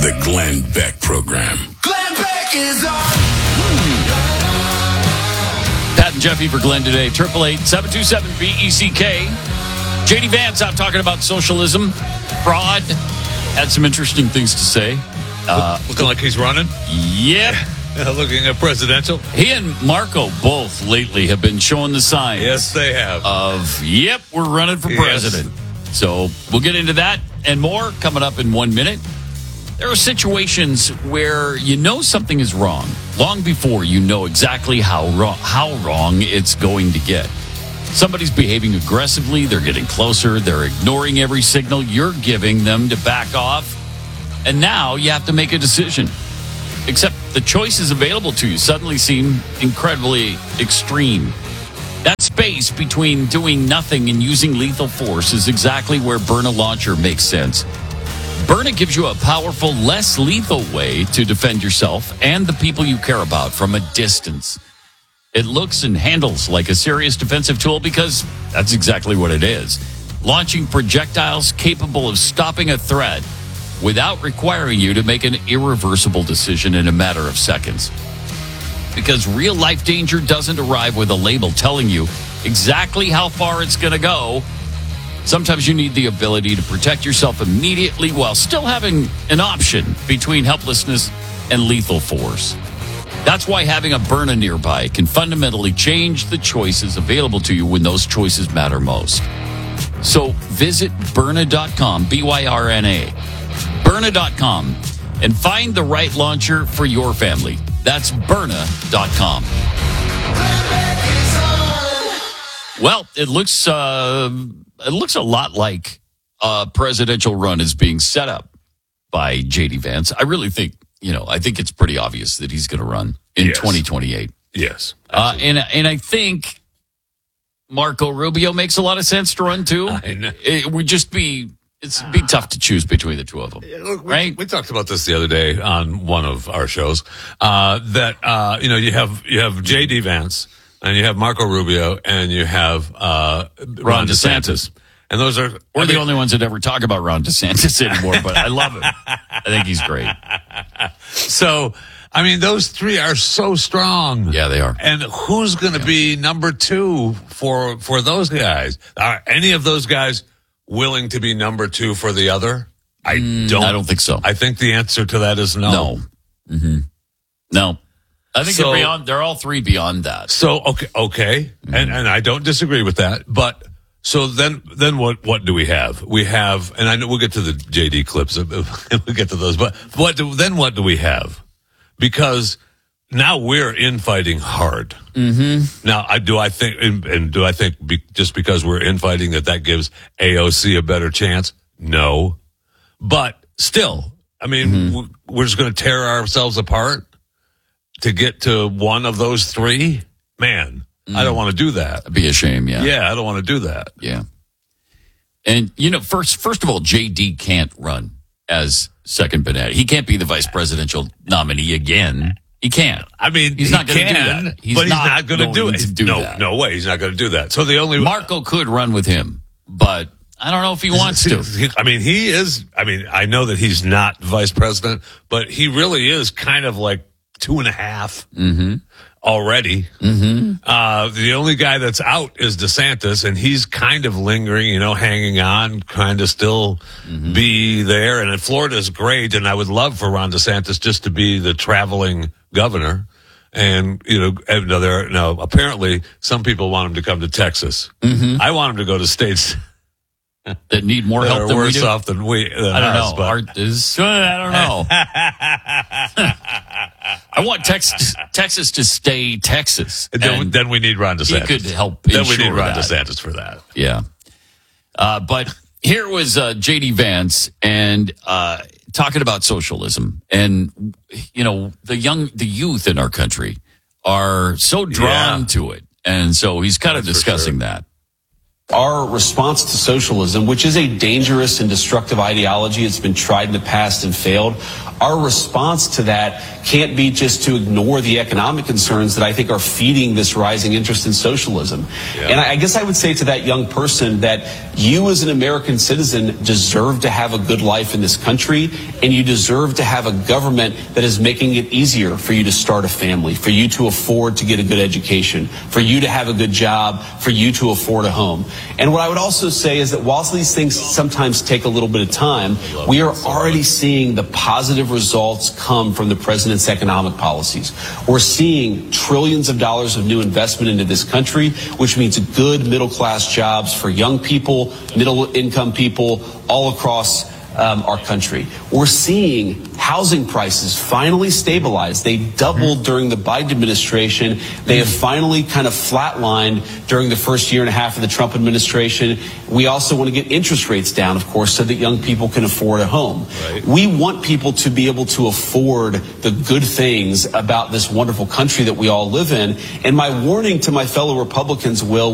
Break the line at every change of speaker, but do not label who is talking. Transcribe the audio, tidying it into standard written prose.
The Glenn Beck Program.
Glenn Beck is on.
Pat and Jeffy for Glenn today. 888-727-BECK. JD Vance out talking about socialism, fraud. Had some interesting things to say.
Looking like he's running.
Yep.
Looking at presidential.
He and Marco both lately have been showing the signs.
Yes, they have.
Yep, we're running for president. So we'll get into that and more coming up in 1 minute. There are situations where you know something is wrong long before you know exactly how wrong it's going to get. Somebody's behaving aggressively. They're getting closer. They're ignoring every signal you're giving them to back off. And now you have to make a decision. Except the choices available to you suddenly seem incredibly extreme. That space between doing nothing and using lethal force is exactly where Burn a Launcher makes sense. Burn It gives you a powerful, less lethal way to defend yourself and the people you care about from a distance. It looks and handles like a serious defensive tool because that's exactly what it is. Launching projectiles capable of stopping a threat without requiring you to make an irreversible decision in a matter of seconds. Because real life danger doesn't arrive with a label telling you exactly how far it's going to go. Sometimes you need the ability to protect yourself immediately while still having an option between helplessness and lethal force. That's why having a Byrna nearby can fundamentally change the choices available to you when those choices matter most. So visit Byrna.com, Byrna, Byrna.com, and find the right launcher for your family. That's Byrna.com. Well, it looks a lot like a presidential run is being set up by J.D. Vance. I really think, I think it's pretty obvious that he's going to run in 2028.
Yes.
And I think Marco Rubio makes a lot of sense to run too. It would just be tough to choose between the two of them.
Look,
right?
We talked about this the other day on one of our shows. That you have J.D. Vance and you have Marco Rubio and you have Ron DeSantis. And those are
we're the only ones that ever talk about Ron DeSantis anymore, but I love him. I think he's great.
So, those three are so strong.
Yeah, they are.
And who's going to be number two for those guys? Are any of those guys willing to be number two for the other? I don't
think so.
I think the answer to that is no.
No. Mm-hmm. No. I think they're all three beyond that.
So, okay. Mm-hmm. And I don't disagree with that, but so then what do we have? We have, and I know we'll get to the JD clips, we'll get to those, but what do we have? Because now we're infighting hard.
Mm-hmm.
Now, do I think just because we're infighting that gives AOC a better chance? No. But still, we're just going to tear ourselves apart to get to one of those three? Man, I don't want to do that.
It'd be a shame, yeah.
Yeah, I don't want to do that.
Yeah. And, first of all, JD can't run as second banana. He can't be the vice presidential nominee again. He can't.
He's not going to do that. But he's not going to do it. No way. He's not going to do that. So the only
Marco could run with him, but I don't know if he wants to.
He is. I know that he's not vice president, but he really is kind of like 2.5 already. Mm-hmm. The only guy that's out is DeSantis, and he's kind of lingering, hanging on, kind of still be there. And Florida's great, and I would love for Ron DeSantis just to be the traveling governor. And, apparently some people want him to come to Texas. Mm-hmm. I want him to go to states
that need more help than
worse
we do.
off than we. Than
I don't
us,
know.
But.
I don't know. I want Texas to stay Texas.
Then we need Ron DeSantis.
He could help.
Then we need Ron DeSantis for that.
Yeah. But here was J.D. Vance and talking about socialism, and the youth in our country are so drawn to it, and so he's kind of discussing that.
Our response to socialism, which is a dangerous and destructive ideology, it's been tried in the past and failed. Our response to that can't be just to ignore the economic concerns that I think are feeding this rising interest in socialism. Yeah. And I guess I would say to that young person that you as an American citizen deserve to have a good life in this country, and you deserve to have a government that is making it easier for you to start a family, for you to afford to get a good education, for you to have a good job, for you to afford a home. And what I would also say is that whilst these things sometimes take a little bit of time, we are already seeing the positive results come from the president's economic policies. We're seeing trillions of dollars of new investment into this country, which means good middle-class jobs for young people, middle-income people all across our country. We're seeing housing prices finally stabilize. They doubled during the Biden administration. They have finally kind of flatlined during the first year and a half of the Trump administration. We also want to get interest rates down, of course, so that young people can afford a home. Right. We want people to be able to afford the good things about this wonderful country that we all live in. And my warning to my fellow Republicans, Will,